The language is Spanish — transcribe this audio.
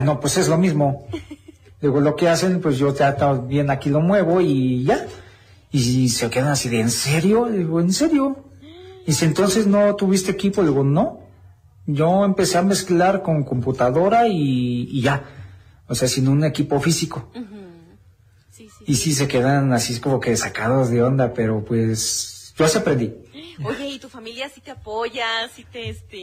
No, pues es lo mismo. Digo, lo que hacen, pues yo ya bien aquí lo muevo y ya. Y se quedan así de, ¿en serio? Digo, ¿en serio? Y si entonces no tuviste equipo, digo, no. Yo empecé a mezclar con computadora y ya. O sea, sin un equipo físico. Sí, sí, Y sí se quedan así como que sacados de onda, pero pues yo así aprendí. Oye, ¿y tu familia sí te apoya? ¿Sí te